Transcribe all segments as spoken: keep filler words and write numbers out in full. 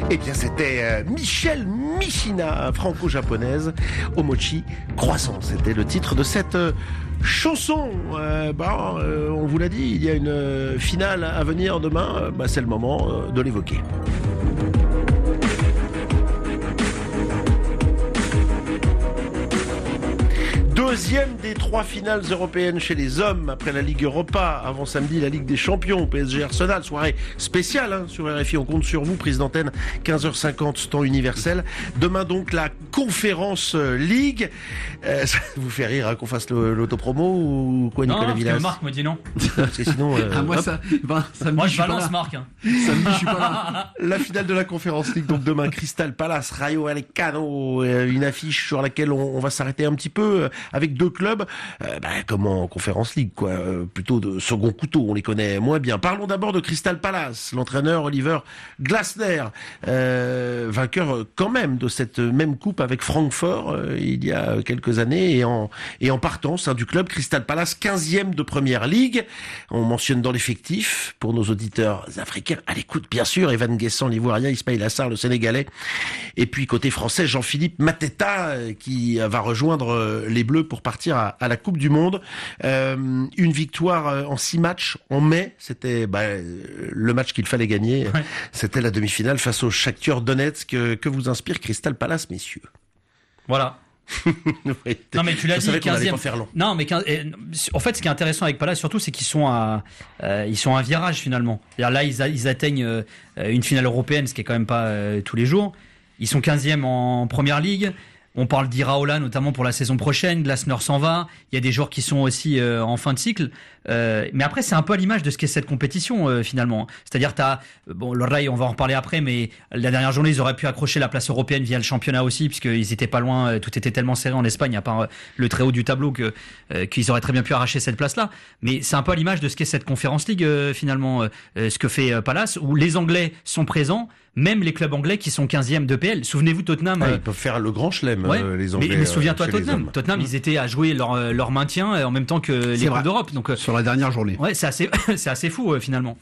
Eh bien, c'était euh, Michel Michina, franco-japonaise, Omochi Croissant. C'était le titre de cette euh, chanson. Euh, bah, euh, on vous l'a dit, il y a une euh, finale à venir demain. Euh, bah, c'est le moment euh, de l'évoquer. Deuxième des trois finales européennes chez les hommes après la Ligue Europa. Avant samedi, la Ligue des Champions, P S G Arsenal. Soirée spéciale hein, sur R F I. On compte sur vous, prise d'antenne quinze heures cinquante, temps universel. Demain donc la Conférence League. Euh, ça vous fait rire hein, qu'on fasse le, l'autopromo ou quoi, Nicolas Villas? Non, Marc me dit non. Parce que sinon, euh, ah, moi, ça, ben, samedi, moi je, je balance Marc. Hein. Samedi, je suis pas là. La finale de la Conférence League, donc demain, Crystal Palace, Rayo Vallecano, une affiche sur laquelle on, on va s'arrêter un petit peu avec deux clubs, euh, bah, comme en Conférence League, quoi, euh, plutôt de second couteau, on les connaît moins bien. Parlons d'abord de Crystal Palace, l'entraîneur Oliver Glasner, euh, vainqueur quand même de cette même coupe avec Francfort euh, il y a quelques années, et en, et en partance hein, du club Crystal Palace, quinzième de Première Ligue. On mentionne dans l'effectif, pour nos auditeurs africains, à l'écoute bien sûr, Evan Guessant, l'Ivoirien, Ismaïl Assar, le Sénégalais, et puis côté français, Jean-Philippe Mateta, euh, qui va rejoindre euh, les Bleus pour partir à, à la Coupe du Monde. Euh, une victoire euh, en six matchs en mai, c'était bah, le match qu'il fallait gagner. Ouais. C'était la demi-finale face au Shakhtar Donetsk. Que, que vous inspire Crystal Palace, messieurs? Voilà. Ouais, non mais tu l'as dit, quinzième. Faire long. Non mais quinze... en fait, ce qui est intéressant avec Palace surtout, c'est qu'ils sont à, euh, ils sont à un virage finalement. C'est-à-dire, là, ils, a, ils atteignent euh, une finale européenne, ce qui est quand même pas euh, tous les jours. Ils sont quinzième en Première Ligue. On parle d'Iraola notamment pour la saison prochaine. Glasner s'en va. Il y a des joueurs qui sont aussi euh, en fin de cycle. Euh, mais après, c'est un peu à l'image de ce qu'est cette compétition euh, finalement. C'est-à-dire, t'as bon, le Rail, on va en reparler après, mais la dernière journée, ils auraient pu accrocher la place européenne via le championnat aussi, puisqu'ils étaient pas loin. Tout était tellement serré en Espagne, à part euh, le très haut du tableau, que euh, qu'ils auraient très bien pu arracher cette place-là. Mais c'est un peu à l'image de ce qu'est cette Conference League euh, finalement, euh, ce que fait euh, Palace, où les Anglais sont présents. Même les clubs anglais qui sont quinzième de P L. Souvenez-vous, Tottenham... Ah, ils peuvent faire le grand chelem, ouais, euh, les Anglais. Mais, mais souviens-toi, euh, Tottenham. Tottenham, mmh. ils étaient à jouer leur, leur maintien en même temps que les Coupes d'Europe. Donc, sur la dernière journée. Ouais, c'est assez, c'est assez fou, euh, finalement.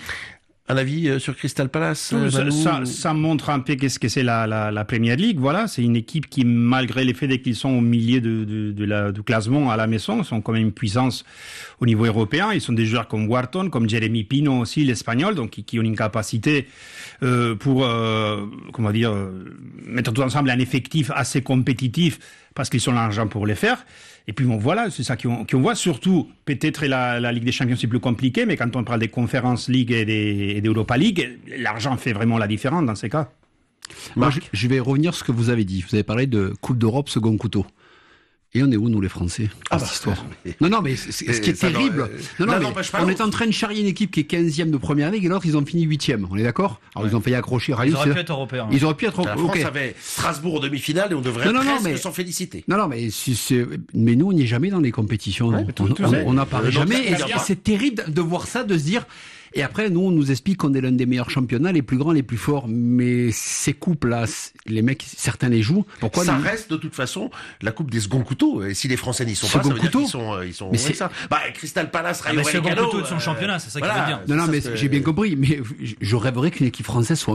Un avis euh, sur Crystal Palace? Tout, ça, ça, ça montre un peu qu'est-ce que c'est la, la, la Premier League. Voilà, c'est une équipe qui, malgré les faits qu'ils sont au milieu de, de, de la, du classement à la maison, sont quand même une puissance au niveau européen. Ils sont des joueurs comme Wharton, comme Jeremy Pino aussi, l'Espagnol, donc qui, qui ont une capacité euh, pour, euh, comment dire, euh, mettre tout ensemble un effectif assez compétitif parce qu'ils ont l'argent pour les faire. Et puis bon, voilà, c'est ça qu'on, qu'on voit. Surtout, peut-être la, la Ligue des Champions, c'est plus compliqué, mais quand on parle des Conference League et des, et des Europa League, l'argent fait vraiment la différence dans ces cas. Moi, je, je vais revenir sur ce que vous avez dit. Vous avez parlé de Coupe d'Europe second couteau. Et on est où, nous, les Français, ah cette bah, histoire mais... Non, non, mais c'est, ce qui est ça terrible. Non, non, non mais on est en train de charrier une équipe qui est quinzième de Première Ligue et l'autre, ils ont fini huitième. On est d'accord? Alors, ouais. Ils ont failli accrocher Rayo. Ils auraient pu être européens. Ils auraient pu être européens. La France okay. avait Strasbourg en demi-finale et on devrait non, non, presque non, mais... s'en féliciter. Non, non, mais, c'est... mais nous, on n'y est jamais dans les compétitions. Ouais, on n'apparaît jamais. Et c'est terrible de voir ça, de se dire... Et après, nous, on nous explique qu'on est l'un des meilleurs championnats, les plus grands, les plus forts. Mais ces coupes-là, les mecs, certains les jouent. Pourquoi ça nous... reste de toute façon la coupe des seconds couteaux. Et si les Français n'y sont second pas, ça veut couteau. dire qu'ils sont, ils sont. Mais c'est ça. Bah, Crystal Palace, Rayo Vallecano. Vallecano. Second couteau de son championnat, c'est ça voilà, qu'il veut dire. Non, non, mais que... j'ai bien compris. Mais je rêverais qu'une équipe française soit